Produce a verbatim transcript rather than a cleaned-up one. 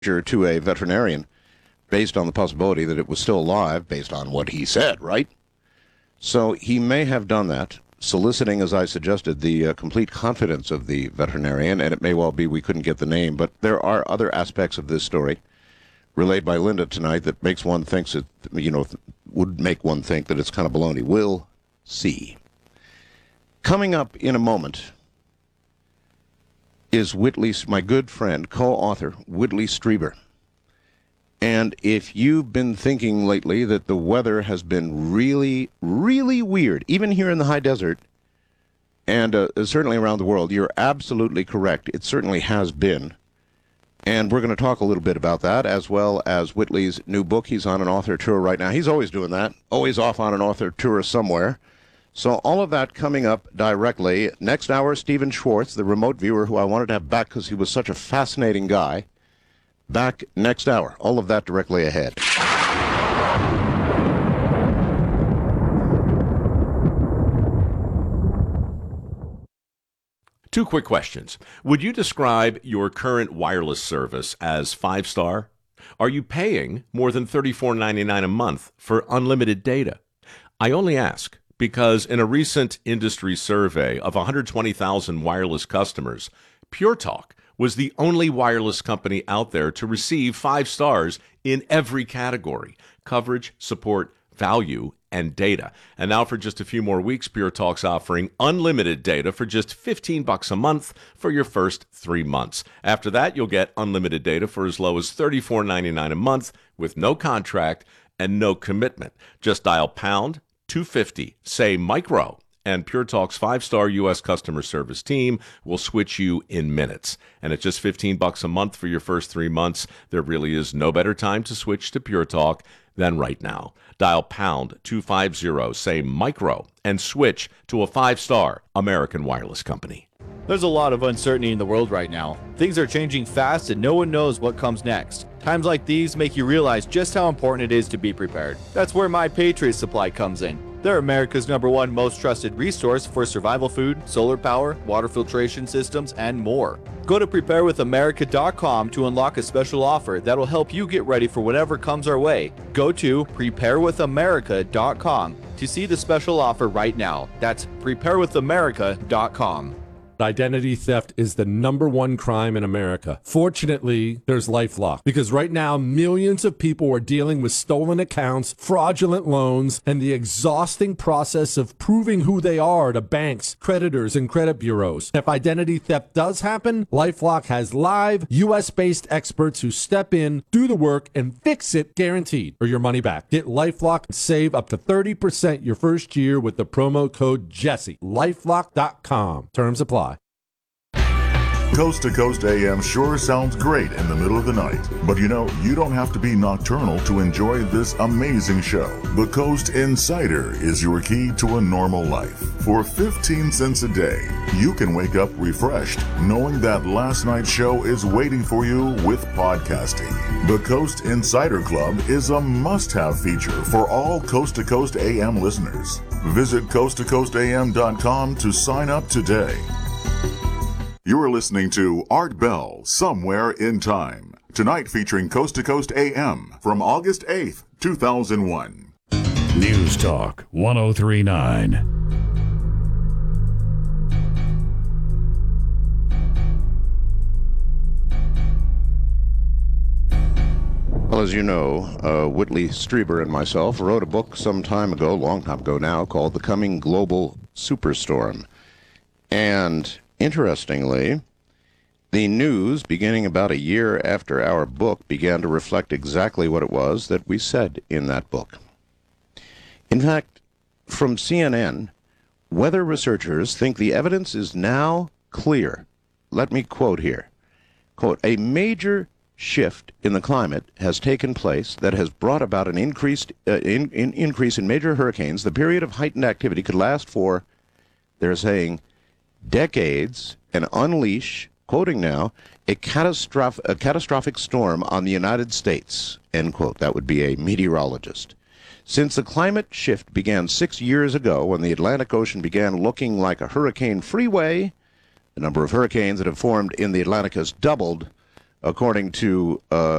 to a veterinarian based on the possibility that it was still alive, based on what he said, right? So he may have done that, soliciting, as I suggested, the uh, complete confidence of the veterinarian, and it may well be we couldn't get the name, but there are other aspects of this story relayed by Linda tonight that makes one think it, you know, would make one think that it's kind of baloney. We'll see. Coming up in a moment is Whitley, my good friend, co-author, Whitley Strieber. And if you've been thinking lately that the weather has been really, really weird, even here in the high desert, and uh, certainly around the world, you're absolutely correct. It certainly has been. And we're going to talk a little bit about that, as well as Whitley's new book. He's on an author tour right now. He's always doing that, always off on an author tour somewhere. So all of that coming up directly. Next hour, Stephen Schwartz, the remote viewer who I wanted to have back because he was such a fascinating guy. Back next hour. All of that directly ahead. Two quick questions. Would you describe your current wireless service as five-star? Are you paying more than thirty-four ninety-nine a month for unlimited data? I only ask because in a recent industry survey of one hundred twenty thousand wireless customers, Pure Talk was the only wireless company out there to receive five stars in every category: coverage, support, value, and data. And now for just a few more weeks, Pure Talk's offering unlimited data for just fifteen bucks a month for your first three months. After that, you'll get unlimited data for as low as thirty-four ninety-nine a month with no contract and no commitment. Just dial pound two fifty, say micro, and Pure Talk's five-star U S customer service team will switch you in minutes. And at just fifteen bucks a month for your first three months, there really is no better time to switch to Pure Talk than right now. Dial pound two fifty, say micro, and switch to a five-star American wireless company. There's a lot of uncertainty in the world right now. Things are changing fast and no one knows what comes next. Times like these make you realize just how important it is to be prepared. That's where My Patriot Supply comes in. They're America's number one most trusted resource for survival food, solar power, water filtration systems, and more. Go to prepare with america dot com to unlock a special offer that'll help you get ready for whatever comes our way. Go to prepare with america dot com to see the special offer right now. That's prepare with america dot com. Identity theft is the number one crime in America. Fortunately, there's LifeLock, because right now millions of people are dealing with stolen accounts, fraudulent loans, and the exhausting process of proving who they are to banks, creditors, and credit bureaus. If identity theft does happen, LifeLock has live U S-based experts who step in, do the work, and fix it guaranteed, or your money back. Get LifeLock and save up to thirty percent your first year with the promo code Jesse. lifelock dot com. Terms apply. Coast to Coast A M sure sounds great in the middle of the night. But you know, you don't have to be nocturnal to enjoy this amazing show. The Coast Insider is your key to a normal life. For fifteen cents a day, you can wake up refreshed, knowing that last night's show is waiting for you with podcasting. The Coast Insider Club is a must-have feature for all Coast to Coast A M listeners. Visit coast to coast a m dot com to sign up today. You are listening to Art Bell, Somewhere in Time. Tonight featuring Coast to Coast A M from August eighth, two thousand one. News Talk one oh three point nine. Well, as you know, uh, Whitley Strieber and myself wrote a book some time ago, a long time ago now, called The Coming Global Superstorm. And interestingly, the news, beginning about a year after our book, began to reflect exactly what it was that we said in that book. In fact, from C N N, weather researchers think the evidence is now clear. Let me quote here. Quote, a major shift in the climate has taken place that has brought about an increased uh, in, in, increase in major hurricanes. The period of heightened activity could last for, they're saying, decades, and unleash, quoting now, a, catastroph- a catastrophic storm on the United States, end quote. That would be a meteorologist. Since the climate shift began six years ago when the Atlantic Ocean began looking like a hurricane freeway, the number of hurricanes that have formed in the Atlantic has doubled according to uh,